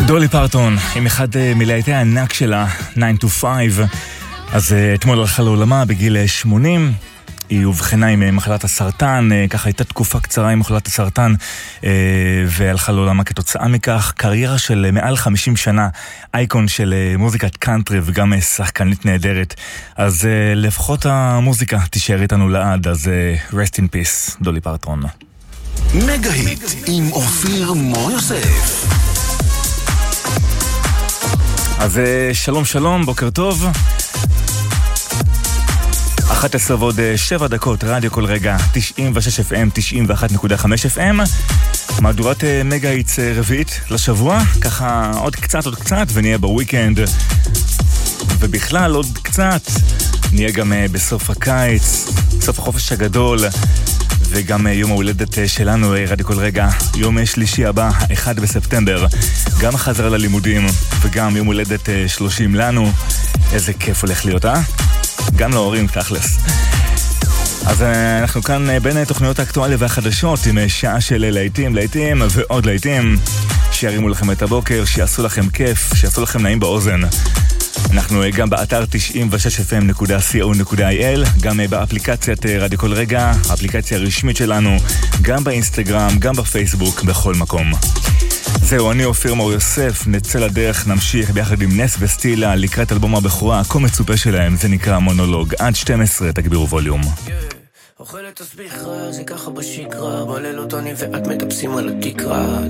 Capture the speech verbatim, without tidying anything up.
דולי פרטון עם אחד מלהיטי הענק שלה, nine to five. אז אתמול הלכה לעולמה בגיל שמונים. היא הובחנה עם מחלת הסרטן, ככה הייתה תקופה קצרה עם מחלת הסרטן, והלכה לעולמה כתוצאה מכך. קריירה של מעל חמישים שנה, אייקון של מוזיקת קאנטרי וגם שחקנית נהדרת. אז לפחות המוזיקה תישאר איתנו לעד, אז rest in peace, דולי פרטון. מגה היט עם אופיר מור יוסף. אז שלום שלום, בוקר טוב. אחת עשרה ועוד שבע דקות, רדיו כל רגע, תשעים ושש אף אם, תשעים ואחת נקודה חמש אף אם. מהדורת מגה היט רביעית לשבוע, ככה עוד קצת עוד קצת ונהיה בוויקנד. ובכלל עוד קצת, נהיה גם בסוף הקיץ, סוף החופש הגדול. וגם יום ההולדת שלנו, רדיו כל רגע, יום שלישי הבא, אחד בספטמבר, גם החזרה ללימודים וגם יום הולדת שלושים לנו. איזה כיף הולך להיות, אה? גם להורים תכלס. אז אנחנו כאן בין תוכניות האקטואליה והחדשות עם שעה של להיטים, להיטים ועוד להיטים שירימו לכם את הבוקר, שיעשו לכם כיף, שיעשו לכם נעים באוזן. אנחנו גם באתר תשעים ושש אף אם נקודה קו נקודה איי אל, גם באפליקציית רדיו כל רגע, האפליקציה הרשמית שלנו, גם באינסטגרם, גם בפייסבוק, בכל מקום. זהו, אני אופיר מור יוסף, נצא לדרך, נמשיך ביחד עם נס וסטילה לקראת אלבום הבכורה, הכל מצופה שלהם, זה נקרא מונולוג. עד שתים עשרה, תגבירו ווליום. אוכלת תסביכה, זה ככה בשקרה, בלילות אני ואת מטפסים על התקרה,